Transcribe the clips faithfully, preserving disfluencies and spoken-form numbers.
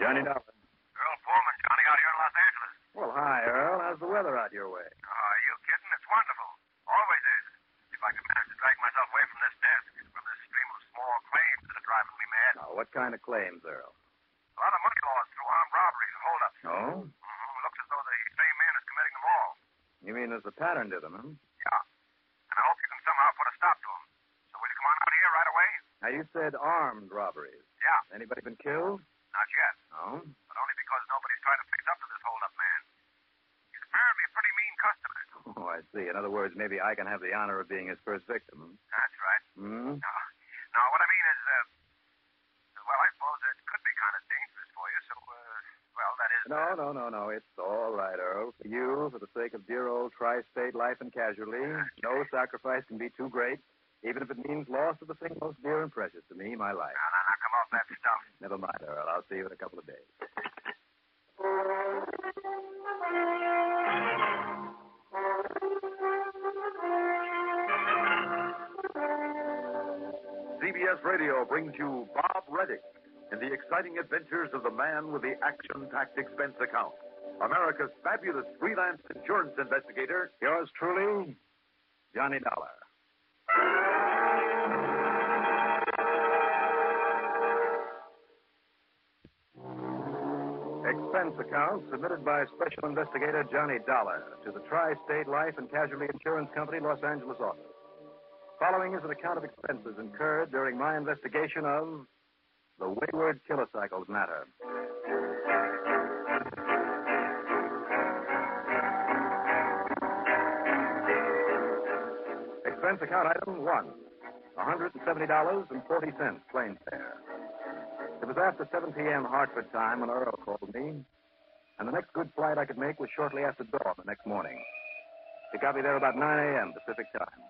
Johnny Dollar. Earl Foreman, Johnny, out here in Los Angeles. Well, hi, Earl. How's the weather out your way? Oh, are you kidding? It's wonderful. Always is. If I could manage to drag myself away from this desk, from this stream of small claims that are driving me mad. Now, what kind of claims, Earl? A lot of money lost through armed robberies and holdups. Oh? Mm-hmm. Looks as though the same man is committing them all. You mean there's a pattern to them, huh? Yeah. And I hope you can somehow put a stop to him. So will you come on out here right away? Now, you said armed robberies. Yeah. Anybody been killed? Not yet. No. But only because nobody's tried to fix up to this hold-up man. He's apparently a pretty mean customer. Oh, I see. In other words, maybe I can have the honor of being his first victim. That's right. Hmm? Now, now what I mean is, uh, well, I suppose it could be kind of dangerous for you, so, uh, well, that is... No, no, no, no. It's all right, Earl. For you, for the sake of dear old Tri-State Life and Casualty, no sacrifice can be too great, even if it means loss of the thing most dear and precious to me, my life. Now, now, now, come off that stuff. Never mind, Earl. I'll see you in a couple of days. C B S Radio brings you Bob Reddick in the exciting adventures of the man with the action-packed expense account. America's fabulous freelance insurance investigator. Yours truly, Johnny Dollar. Expense account submitted by Special Investigator Johnny Dollar to the Tri-State Life and Casualty Insurance Company, Los Angeles office. Following is an account of expenses incurred during my investigation of the Wayward Kilocycles matter. Expense account item one, one hundred seventy dollars and forty cents, plain fare. It was after seven p.m. Hartford time when Earl called me, and the next good flight I could make was shortly after dawn the next morning. It got me there about nine a.m. Pacific time.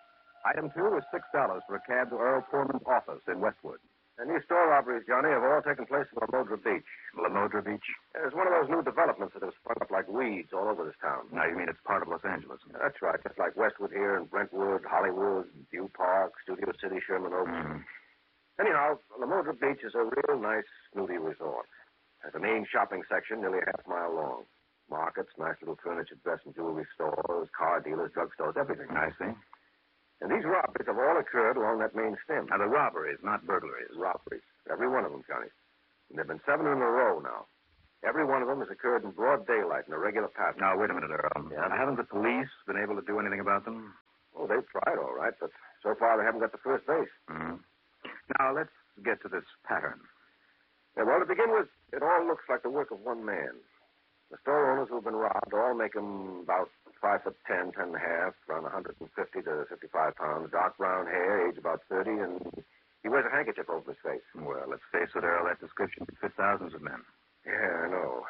Item two was six dollars for a cab to Earl Foreman's office in Westwood. And these store robberies, Johnny, have all taken place in Lamodra Beach. Lamodra Beach? It's one of those new developments that have sprung up like weeds all over this town. Now, you mean it's part of Los Angeles? That's right. Just like Westwood here and Brentwood, Hollywood, View Park, Studio City, Sherman Oaks. Mm. Anyhow, Lamodra Beach is a real nice, snooty resort. Has a main shopping section nearly a half mile long. Markets, nice little furniture, dress and jewelry stores, car dealers, drugstores, everything. I see. And these robberies have all occurred along that main stem. Now, the robberies, not burglaries. Robberies. Every one of them, Johnny. And there have been seven in a row now. Every one of them has occurred in broad daylight in a regular pattern. Now, wait a minute, Earl. Yeah? Haven't the police been able to do anything about them? Oh, they've tried, all right, but so far they haven't got the first base. Mm-hmm. Now, let's get to this pattern. Yeah, well, to begin with, it all looks like the work of one man. The store owners who've been robbed all make him about five foot ten, ten and a half, around one hundred fifty to fifty-five pounds, dark brown hair, age about thirty, and he wears a handkerchief over his face. Well, let's face it, Earl, that description could fit thousands of men. Yeah, I know.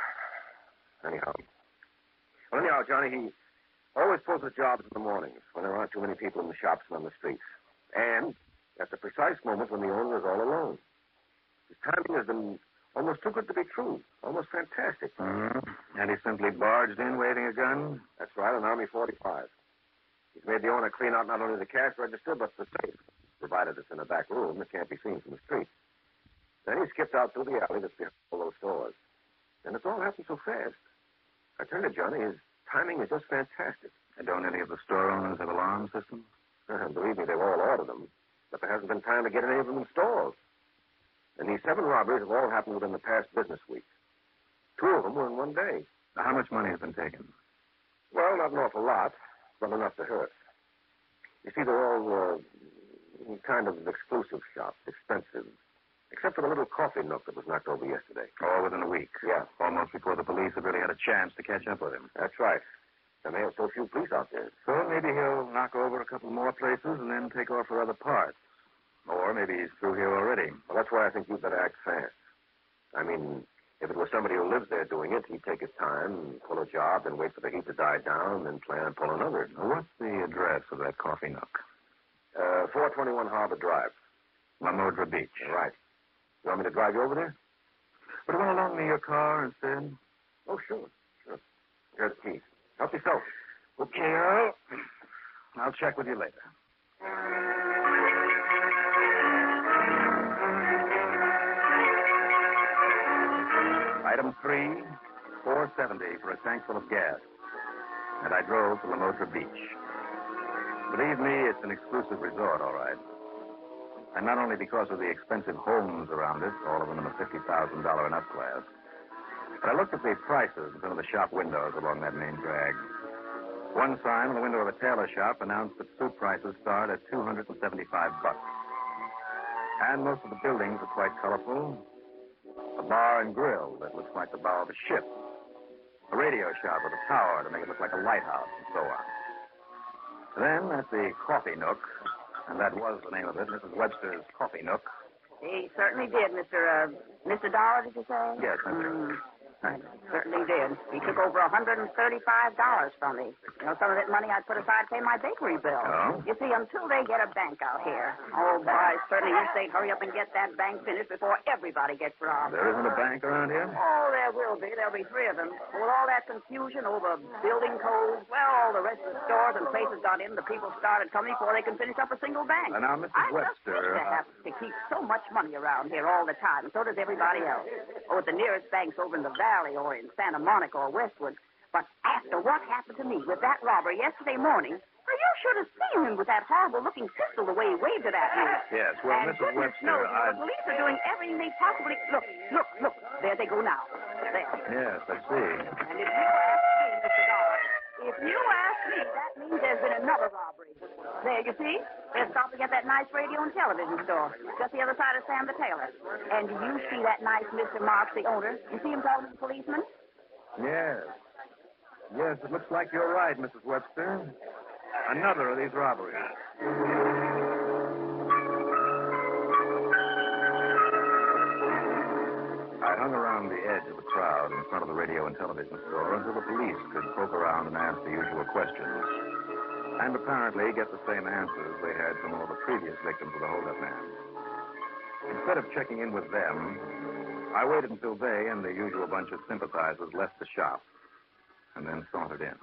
Anyhow. Well, anyhow, Johnny, he always pulls his jobs in the mornings when there aren't too many people in the shops and on the streets. And at the precise moment when the owner is all alone. His timing has been almost too good to be true. Almost fantastic. Mm-hmm. And he simply barged in waving a gun? That's right, an Army forty-five. He's made the owner clean out not only the cash register, but the safe, provided it's in a back room that can't be seen from the street. Then he skipped out through the alley that's behind all those stores. And it's all happened so fast. I tell you, Johnny, his timing is just fantastic. And don't any of the store owners have alarm systems? Uh, believe me, they've all ordered them. But there hasn't been time to get any of them installed. And these seven robberies have all happened within the past business week. Two of them were in one day. Now, how much money has been taken? Well, not an awful lot, but enough to hurt. You see, they're all uh, kind of exclusive shops, expensive. Except for the little coffee nook that was knocked over yesterday. All within a week? Yeah. Almost before the police have really had a chance to catch up with him. That's right. And they have so few police out there. So maybe he'll knock over a couple more places and then take off for other parts. Or maybe he's through here already. Well, that's why I think you'd better act fast. I mean, if it was somebody who lives there doing it, he'd take his time and pull a job and wait for the heat to die down and then plan and pull another. Now, what's the address of that coffee nook? Uh, four twenty-one Harbor Drive. Lamodra Beach. Right. You want me to drive you over there? Would you want to loan me your car instead? Oh, sure. Sure. Here's the keys. Help yourself. Okay, Earl. I'll check with you later. Item three, four seventy for a tank full of gas. And I drove to Lemotra Beach. Believe me, it's an exclusive resort, all right. And not only because of the expensive homes around it, all of them in the fifty thousand dollars and up class, but I looked at the prices in some of the shop windows along that main drag. One sign on the window of a tailor shop announced that suit prices start at two hundred seventy-five bucks. And most of the buildings are quite colorful. A bar and grill that looks like the bow of a ship. A radio shop with a tower to make it look like a lighthouse, and so on. Then at the Coffee Nook, and that was the name of it, Missus Webster's Coffee Nook. He certainly did, Mister Uh, Mister Dollar, did you say? Yes, Mister Mm. Thanks. Certainly did. He took over one hundred thirty-five dollars from me. You know, some of that money I'd put aside to pay my bakery bill. Oh? You see, until they get a bank out here. Oh, boy, certainly wish they'd hurry up and get that bank finished before everybody gets robbed. There isn't a bank around here? Oh, there will be. There'll be three of them. But with all that confusion over building codes, well, all the rest of the stores and places got in, the people started coming before they can finish up a single bank. Uh, now, Missus I just Webster, wish to uh, have to keep so much money around here all the time, and so does everybody else. Oh, at the nearest banks over in the valley or in Santa Monica or Westwood. But after what happened to me with that robber yesterday morning, well, you should have seen him with that horrible-looking pistol the way he waved it at me. Yes, well, and Missus goodness Webster, knows, I... the police are doing everything they possibly... Look, look, look. There they go now. There. Yes, I see. And if you ask me, Mister Dollar, if you ask me, that means there's been another robbery. There, you see? They're stopping at that nice radio and television store, just the other side of Sam the Tailor. And do you see that nice Mister Marks, the owner? You see him talking to the policeman? Yes. Yes, it looks like you're right, Missus Webster. Another of these robberies. I hung around the edge of the crowd in front of the radio and television store until the police could poke around and ask the usual questions. And apparently get the same answers they had from all the previous victims of the holdup man. Instead of checking in with them, I waited until they and the usual bunch of sympathizers left the shop, and then sauntered in.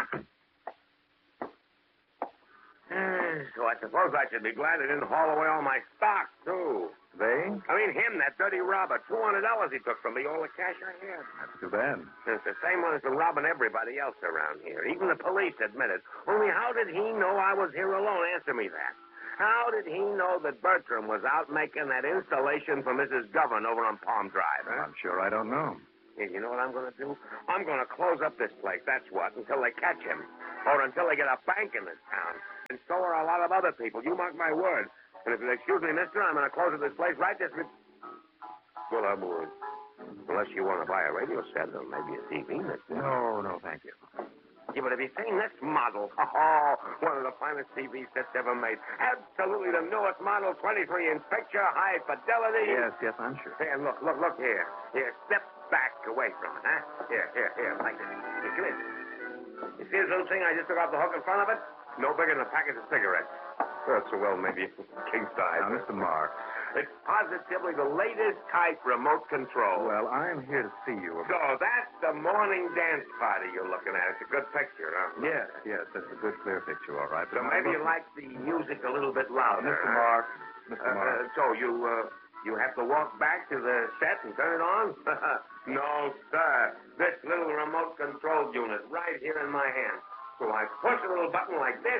So I suppose I should be glad they didn't haul away all my stock, too. They? I mean, him, that dirty robber. two hundred dollars he took from me, all the cash I had. That's too bad. It's the same one as been robbing everybody else around here. Even the police admit it. Only how did he know I was here alone? Answer me that. How did he know that Bertram was out making that installation for Missus Govan over on Palm Drive, huh? I'm sure I don't know. Hey, you know what I'm going to do? I'm going to close up this place, that's what, until they catch him. Or until they get a bank in this town. And so are a lot of other people. You mark my word. And if you'll excuse me, mister, I'm going to close up this place right this... Re- well, I would. Unless you want to buy a radio set or maybe a T V, mister. No, no, thank you. Yeah, but have you seen this model? Oh, one of the finest T V sets ever made. Absolutely the newest model, twenty-three inch picture, high fidelity. Yes, yes, I'm sure. Here, look, look, look here. Here, step back away from it, huh? Here, here, here, like this. Here, come in. You see this little thing I just took off the hook in front of it? No bigger than a package of cigarettes. Oh, so well, maybe king size. Now, Mister Mark. It's positively the latest type remote control. Well, I'm here to see you about... So that's the morning dance party you're looking at. It's a good picture, huh? Yes, yes, that's a good, clear picture, all right. So maybe you like the music a little bit louder. Mister huh? Mark, Mister Uh, Mark. uh, so you, uh, you have to walk back to the set and turn it on? No, sir. This little remote control unit right here in my hand. So I push a little button like this.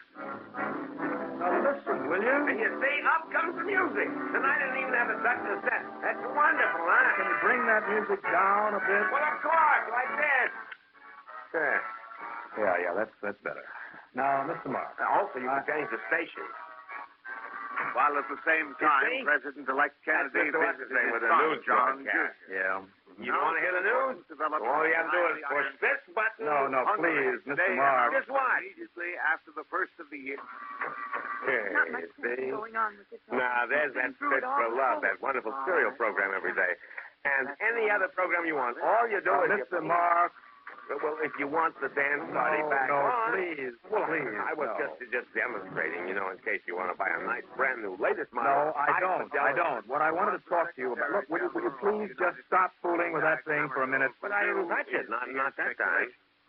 Now, listen, will you? And you see, up comes the music. And I didn't even have to touch the set. That's wonderful, huh? Can you bring that music down a bit? Well, of course, like this. There. Yeah, yeah, that's that's better. Now, Mister Mark. Also, you can change the station. While at the same time, see? President-elect Kennedy That's what the visited thing his with the son, news John broadcast. Yeah. You want to hear the news? All you have to do is push this button. No, no, please, Mister Mark. Just what? Immediately after the first of the year. Here, Not much you see? going on with this. Now, there's that Fist for Love, that wonderful serial program every day. And any other program you want. All you do Now, is... Mister you... Mark. Well, if you want the dance party No, back no, on... please, Well, please, I was no. just just demonstrating, you know, in case you want to buy a nice, brand new, latest model. No, I high don't. I fidelity- don't. What I wanted to talk to you about. Look, will you, will you please just stop fooling with that thing for a minute? But I didn't touch it. Not, not that time.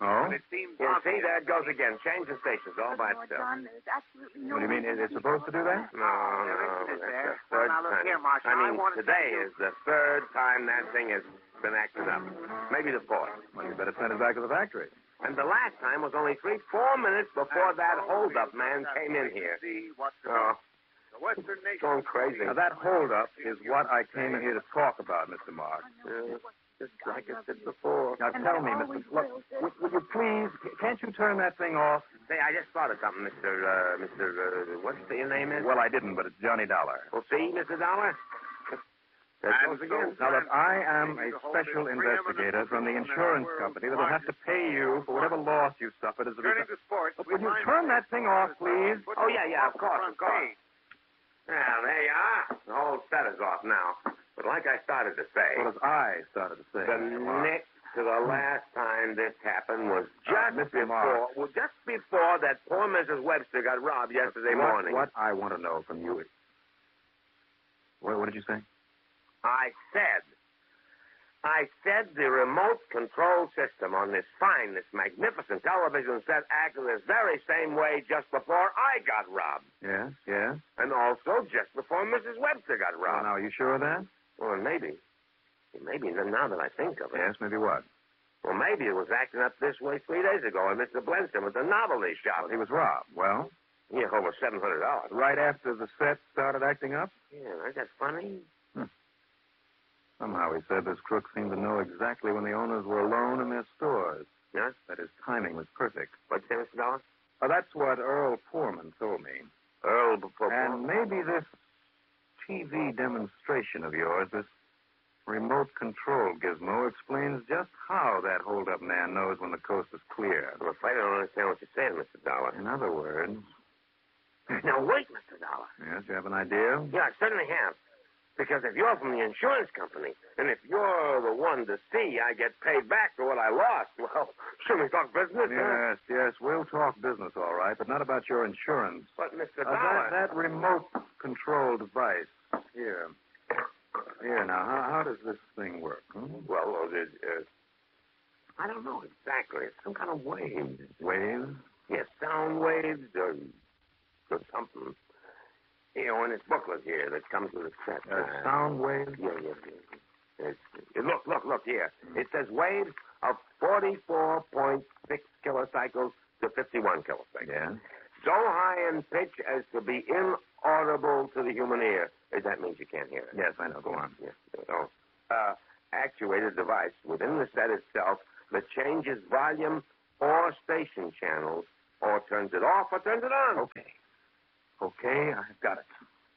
Oh? But it seems Yeah, see, obvious. there it goes again. Change the stations all by Lord, itself. John, there's absolutely no What do you mean? It- It's supposed to do that? No, There no, isn't, is that's there? the Well, third now, look time. here, Marshal, I I mean, want to today tell you- is the third time that thing has been acting up. Maybe the fourth. Well, you better send it back to the factory. And the last time was only three, four minutes before that holdup man came in here. See what's Oh, the Western nation. going crazy. Now, that holdup is what I came in here to talk about, Mister Marks. Uh, just like I said before. Now, And tell I me, always Mister Look, will, will, will you please, can't you turn that thing off? Say, I just thought of something, Mister Uh, Mister Uh, what's the, your name is? Well, I didn't, but it's Johnny Dollar. Well, see, Mister Dollar? There And goes again. so- Now, look, I am a special investigator from the insurance company that'll have to pay you for whatever loss you suffered as a Turning result. to sports. But we will you find turn that thing off, please? Oh, yeah, yeah, of course, Front of course. page. Well, there you are. The whole set is off now. But like I started to say, What as I started to say. the Mister Marks. next to the last time this happened was just Uh, Mister before, Marks. well, just before that poor Missus Webster got robbed yesterday what, morning. What I want to know from you is... What, what did you say? I said, I said the remote control system on this fine, this magnificent television set acted this very same way just before I got robbed. Yes, yes. And also just before Missus Webster got Well, robbed. now, are you sure of that? Well, maybe. Maybe now that I think of it. Yes, maybe what? Well, maybe it was acting up this way three days ago at Mister Blenston at the novelty shop. Well, he was robbed. Well, Yeah, over seven hundred dollars. right after the set started acting up? Yeah, ain't that funny? Somehow he said this crook seemed to know exactly when the owners were alone in their stores. Yes? That his timing was perfect. What'd you say, Mister Dollar? Oh, that's what Earl Poorman told me. Earl before. And maybe this T V demonstration of yours, this remote control gizmo, explains just how that hold-up man knows when the coast is clear. I'm afraid I don't understand what you're saying, Mister Dollar. In other words... Now, wait, Mister Dollar. Yes, you have an idea? Yeah, I certainly have. Because if you're from the insurance company, and if you're the one to see I get paid back for what I lost, well, should we talk business? huh? Yes, yes, we'll talk business, all right, but not about your insurance. But, Mister Uh, Dollar... that, that remote control device. Here. Here, now, how, how does this thing work? Hmm? Well, uh, it, uh, I don't know exactly. It's some kind of wave. Waves? Yes, sound waves or, or something. You know, in this booklet here that comes with a set. Uh, sound waves? Yeah, yeah, yeah. It's, it, look, look, look here. It says waves of forty-four point six kilocycles to fifty-one kilocycles. Yeah. So high in pitch as to be inaudible to the human ear. That means you can't hear it. Yes, I know. Go on. Yes. So, uh, actuated device within the set itself that changes volume or station channels or turns it off or turns it on. Okay. Okay, I've got it.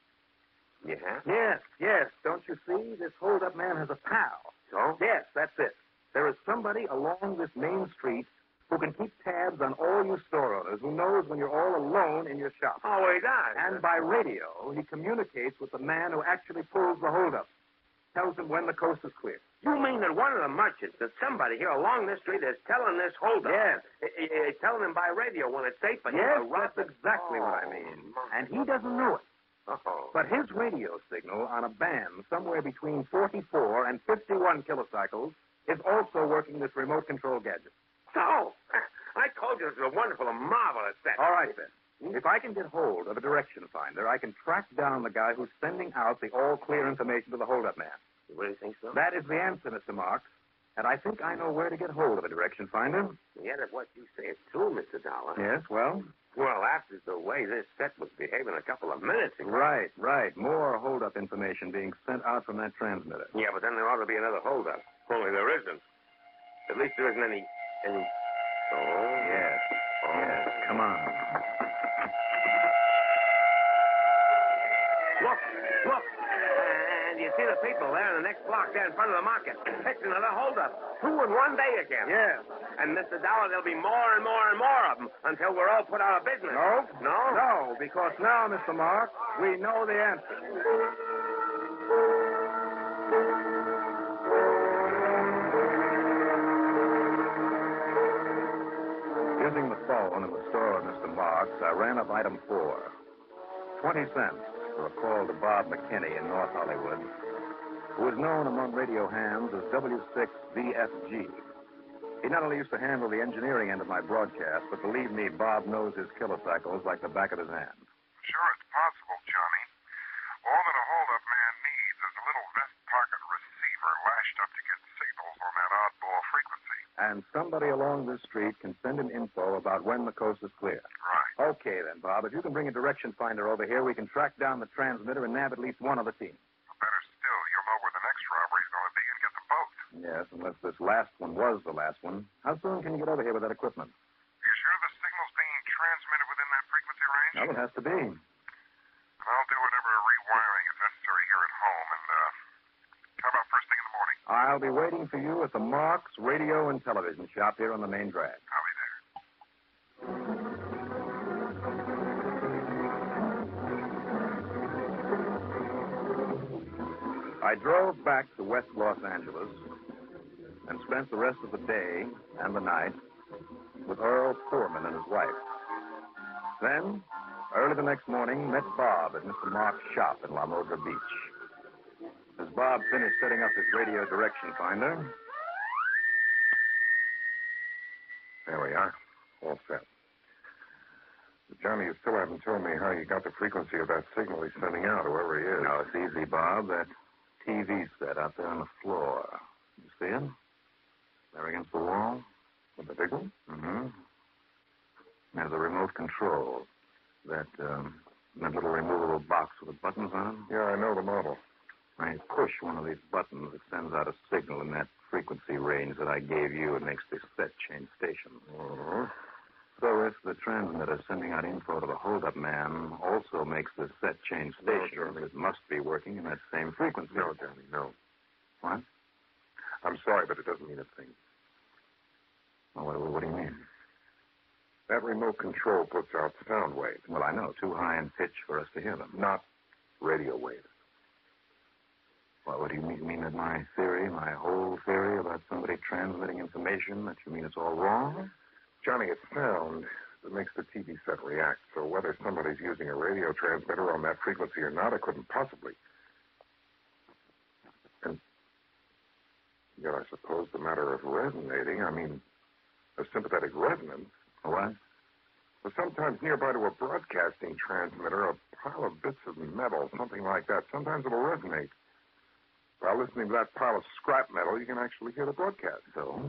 Yeah? Yes, yes. Don't you see? This hold-up man has a pal. So? Yes, that's it. There is somebody along this main street who can keep tabs on all you store owners, who knows when you're all alone in your shop. Oh, he does. And by radio, he communicates with the man who actually pulls the hold-up. Tells him when the coast is clear. You mean that one of the merchants, that somebody here along this street is telling this holdup? Yes. I- I- I- telling him by radio when it's safe for him Yes, to rob that's it? exactly what I Oh, mean. my- And he doesn't know it. Oh. But his radio signal on a band somewhere between forty-four and fifty-one kilocycles is also working this remote control gadget. So, I told you this was a wonderful and marvelous set. All right, then. If I can get hold of a direction finder, I can track down the guy who's sending out the all-clear information to the hold-up man. You really think so? That is the answer, Mister Marks. And I think I know where to get hold of a direction finder. Yet if what you say is true, Mister Dollar. Yes, well? Well, after the way this set was behaving a couple of minutes ago. Right, right. More hold-up information being sent out from that transmitter. Yeah, but then there ought to be another holdup. Only there isn't. At least there isn't any... any... Oh. Yes, Oh. yes. Come on. Look, look. And you see the people there in the next block there in front of the market. It's another holdup. Two in one day again. Yes. And, Mister Dollar, there'll be more and more and more of them until we're all put out of business. No? No? No, because now, Mister Marks, we know the answer. Using the phone in the store of Mister Marks, I ran up item four. Twenty cents for a call to Bob McKinney in North Hollywood, who is known among radio hands as W six V F G. He not only used to handle the engineering end of my broadcast, but believe me, Bob knows his kilocycles like the back of his hand. Sure, it's possible, Johnny. All that a hold-up man needs is a little vest pocket receiver lashed up to get signals on that oddball frequency. And somebody along this street can send him info about when the coast is clear. Right. Okay, then, Bob. If you can bring a direction finder over here, we can track down the transmitter and nab at least one of the team. Better still, you'll know where the next robbery's going to be and get them both. Yes, unless this last one was the last one. How soon can you get over here with that equipment? Are you sure the signal's being transmitted within that frequency range? Well, it has to be. And I'll do whatever rewiring is necessary here at home. And, uh, how about first thing in the morning? I'll be waiting for you at the Marks Radio and Television Shop here on the main drag. I'll be there. I drove back to West Los Angeles and spent the rest of the day and the night with Earl Foreman and his wife. Then, early the next morning, met Bob at Mister Mark's shop in La Modra Beach. As Bob finished setting up his radio direction finder, There we are. All set. But Johnny, you still haven't told me how you got the frequency of that signal he's sending out, whoever he is. no, it's easy, Bob. That T V set out there on the floor. You see it? There against the wall. With the big one? Mm-hmm. There's a remote control. That, um, that little removable box with the buttons on it. Yeah, I know the model. When you push one of these buttons, it sends out a signal in that frequency range that I gave you and makes this set change stations. Uh-huh. So if the transmitter sending out info to the hold-up man also makes the set change No, stations, Johnny. it must be working in that same frequency. No, Johnny, no. What? I'm sorry, but it doesn't mean a thing. Well, what, what do you mean? That remote control puts out sound waves, Well, I know. Too high in pitch for us to hear them. not radio waves. Well, what do you mean? You mean that my theory, my whole theory about somebody transmitting information, that you mean it's all wrong? Johnny, it's sound that makes the T V set react. So whether somebody's using a radio transmitter on that frequency or not, it couldn't possibly. And yet I suppose the matter of resonating, I mean, a sympathetic resonance, What? was sometimes nearby to a broadcasting transmitter, a pile of bits of metal, something like that. Sometimes it'll resonate. While listening to that pile of scrap metal, you can actually hear the broadcast. So?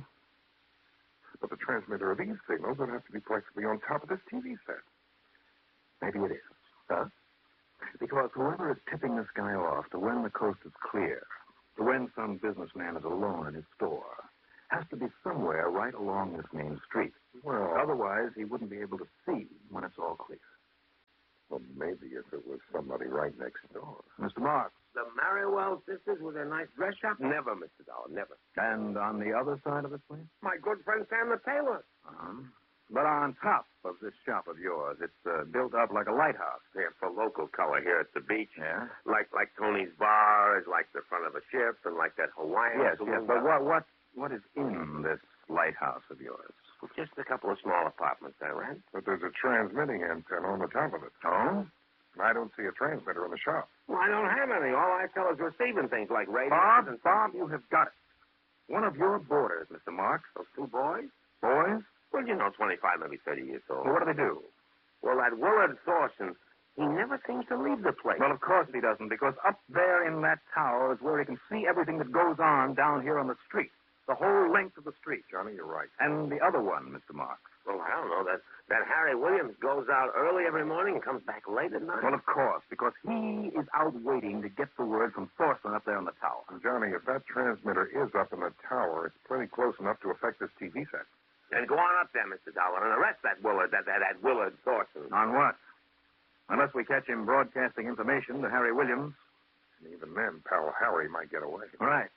But the transmitter of these signals would have to be practically on top of this T V set. Maybe it is. Huh? Because whoever is tipping this guy off to when the coast is clear, to when some businessman is alone in his store, has to be somewhere right along this main street. Well, Otherwise, he wouldn't be able to see when it's all clear. well, maybe if it was somebody right next door. Mister Marks. The Marrowell sisters with their nice dress shop? Never, Mister Dollar, never. And on the other side of the place? My good friend Sam the tailor. Uh-huh. But on top of this shop of yours, it's uh, built up like a lighthouse. Yeah, for local color here at the beach. Yeah? Like like Tony's bar is like the front of a ship, and like that Hawaiian. Yes, saloon. yes. But what, what, what is in this lighthouse of yours? Just a couple of small apartments I rent. But there's a transmitting antenna on the top of it. Oh? And I don't see a transmitter in the shop. Well, I don't have any. All I sell is receiving things like radios Bob, and... Bob, you have got it. One of your boarders, Mister Marks. Those two boys? Boys? Well, you know, twenty-five, maybe thirty years old. Well, what do they do? Well, that Willard Thorson, he never seems to leave the place. Well, of course he doesn't, because up there in that tower is where he can see everything that goes on down here on the street. The whole length of the street. Johnny, you're right. And the other one, Mister Marks. Well, I don't know. That that Harry Williams goes out early every morning and comes back late at night. Well, of course, because he is out waiting to get the word from Thorson up there on the tower. And Johnny, if that transmitter is up in the tower, it's plenty close enough to affect this T V set. Then go on up there, Mister Dollar, and arrest that Willard, that, that, that Willard Thorson. On what? Unless we catch him broadcasting information to Harry Williams. And even then, pal Harry might get away. Right.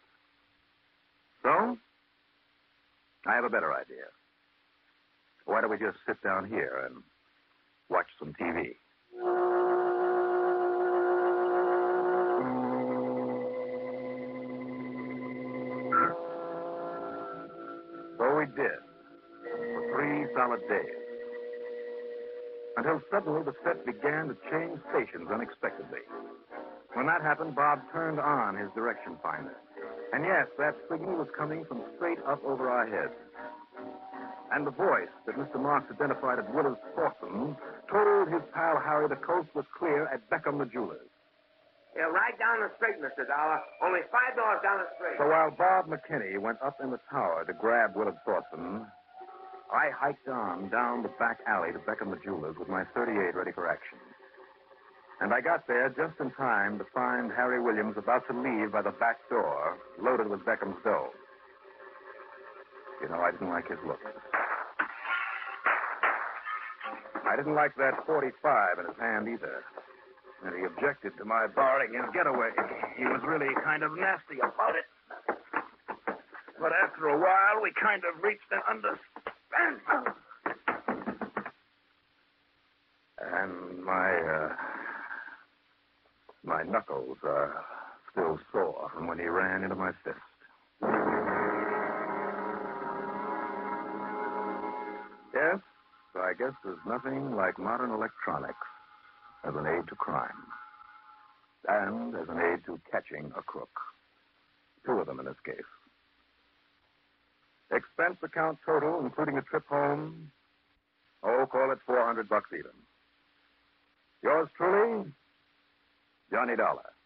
So, I have a better idea. Why don't we just sit down here and watch some T V? So we did, for three solid days. Until suddenly the set began to change stations unexpectedly. When that happened, Bob turned on his direction finder. And yes, that signal was coming from straight up over our heads. And the voice that Mister Marks identified as Willard Thornton told his pal Harry the coast was clear at Beckham the jeweler's. Yeah, right down the street, Mister Dollar. Only five doors down the street. So while Bob McKinney went up in the tower to grab Willard Thornton, I hiked on down the back alley to Beckham the jeweler's with my thirty-eight ready for action. And I got there just in time to find Harry Williams about to leave by the back door, loaded with Beckham's dough. You know, I didn't like his looks. I didn't like that forty-five in his hand either. And he objected to my borrowing his getaway. He was really kind of nasty about it. But after a while, we kind of reached an understanding. And my, uh, my knuckles are still sore from when he ran into my fist. Yes, I guess there's nothing like modern electronics as an aid to crime. And as an aid to catching a crook. Two of them in this case. Expense account total, including a trip home, oh, call it four hundred bucks even. Yours truly, Johnny Dollar.